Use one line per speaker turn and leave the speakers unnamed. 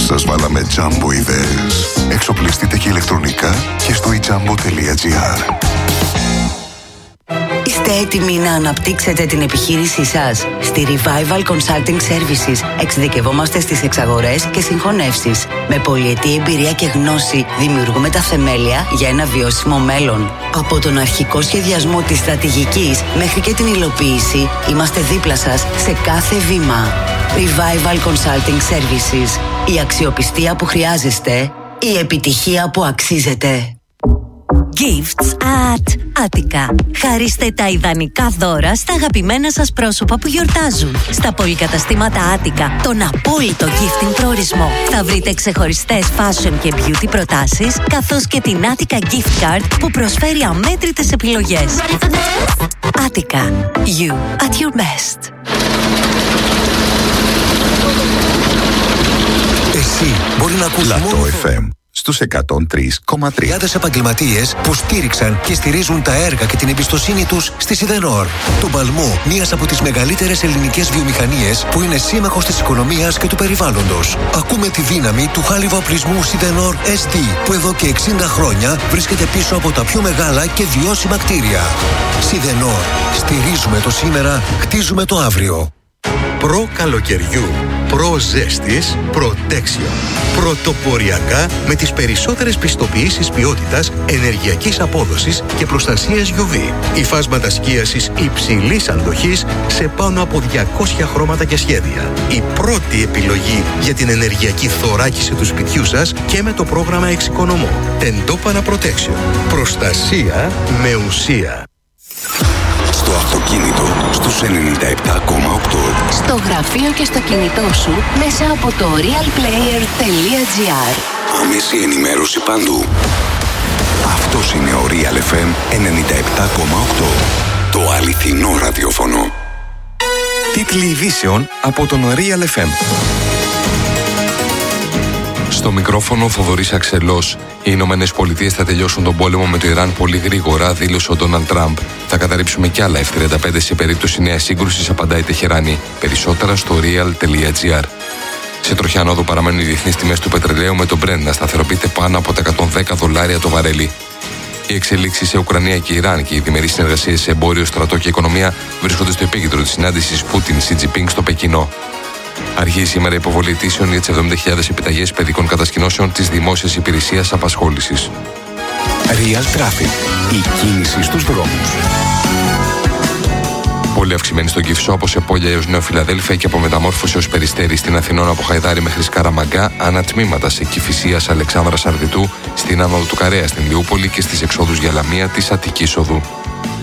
Σας βάλαμε Jumbo ιδέες. Εξοπλιστείτε και ηλεκτρονικά και στο ijambo.gr.
Είστε έτοιμοι να αναπτύξετε την επιχείρησή σας? Στη Revival Consulting Services εξειδικευόμαστε στις εξαγορές και συγχωνεύσεις. Με πολυετή εμπειρία και γνώση δημιουργούμε τα θεμέλια για ένα βιώσιμο μέλλον. Από τον αρχικό σχεδιασμό της στρατηγικής μέχρι και την υλοποίηση, είμαστε δίπλα σας σε κάθε βήμα. Revival Consulting Services. Η αξιοπιστία που χρειάζεστε, η επιτυχία που αξίζετε.
Gifts at Attica. Χαρίστε τα ιδανικά δώρα στα αγαπημένα σας πρόσωπα που γιορτάζουν. Στα πολυκαταστήματα Attica, τον απόλυτο gifting προορισμό. Θα βρείτε ξεχωριστές fashion και beauty προτάσεις, καθώς και την Attica Gift Card που προσφέρει αμέτρητες επιλογές. Attica. You at your best.
Εσύ μπορεί να ακούσει
Λατό FM στους 103,3.
Χιλιάδες επαγγελματίες που στήριξαν και στηρίζουν τα έργα και την εμπιστοσύνη τους στη Σιδενόρ. Τον παλμό μιας από τις μεγαλύτερες ελληνικές βιομηχανίες που είναι σύμμαχος της οικονομίας και του περιβάλλοντος. Ακούμε τη δύναμη του χάλιβα οπλισμού Σιδενόρ ST που εδώ και 60 χρόνια βρίσκεται πίσω από τα πιο μεγάλα και βιώσιμα κτίρια. Σιδενόρ. Στηρίζουμε το σήμερα, χτίζουμε το αύριο.
Προ καλοκαιριού, προ ζέστης, Protection. Πρωτοποριακά με τις περισσότερες πιστοποιήσεις ποιότητας, ενεργειακής απόδοσης και προστασίας UV. Υφάσματα σκίασης υψηλής αντοχής σε πάνω από 200 χρώματα και σχέδια. Η πρώτη επιλογή για την ενεργειακή θωράκιση του σπιτιού σας και με το πρόγραμμα Εξοικονομώ. Τεντόπανα Protection. Προστασία με ουσία.
Στο αυτοκίνητο στους 97,8.
Στο γραφείο και στο κινητό σου μέσα από το realplayer.gr.
Άμεση ενημέρωση παντού. Αυτός είναι ο Real FM 97,8. Το αληθινό ραδιόφωνο.
Τίτλοι ειδήσεων από τον Real FM. Στο μικρόφωνο ο Θοδωρής Αξελός. Οι Ηνωμένες Πολιτείες θα τελειώσουν τον πόλεμο με το Ιράν πολύ γρήγορα, δήλωσε ο Ντόναλντ Τραμπ. Θα καταρρύψουμε κι άλλα F-35 σε περίπτωση νέας σύγκρουσης, απαντάει η Τεχεράνη. Περισσότερα στο real.gr. Σε τροχιά ανόδου παραμένουν οι διεθνείς τιμές του πετρελαίου, με το Brent να σταθεροποιείται πάνω από τα $110 το βαρέλι. Οι εξελίξεις σε Ουκρανία και Ιράν και οι διμερείς συνεργασίες σε εμπόριο, στρατό και οικονομία βρίσκονται στο επίκεντρο της συνάντησης Πούτιν-Σι Τζινπίνγκ στο Πεκίνο. Αρχίζει σήμερα η υποβολή αιτήσεων για τις 70.000 επιταγές παιδικών κατασκηνώσεων της Δημόσιας Υπηρεσίας Απασχόλησης.
Real Traffic. Η κίνηση στους δρόμους.
Πολύ αυξημένη στον Κυφσό από Σεπόλια έως Νέο Φιλαδέλφια και από Μεταμόρφωση έως Περιστέρη. Στην Αθηνών από Χαϊδάρη μέχρι Σκαραμαγκά, ανατμήματα σε Κηφισίας Αλεξάνδρας Αρδιτού, στην άνοδο του Καρέα στην Λιούπολη και στις εξόδους για Λαμία της Αττικής Οδού.